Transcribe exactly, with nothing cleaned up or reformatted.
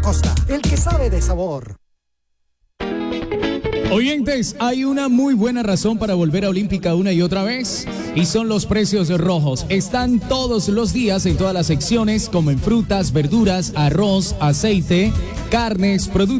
Costa, el que sabe de sabor. Oyentes, hay una muy buena razón para volver a Olímpica una y otra vez, y son los precios rojos. Están todos los días en todas las secciones, como en frutas, verduras, arroz, aceite, carnes, productos